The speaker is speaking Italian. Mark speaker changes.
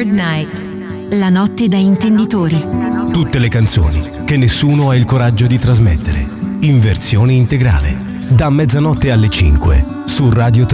Speaker 1: Third Night. La notte da intenditori.
Speaker 2: Tutte le canzoni che nessuno ha il coraggio di trasmettere, in versione integrale, da mezzanotte alle 5 su Radio 3.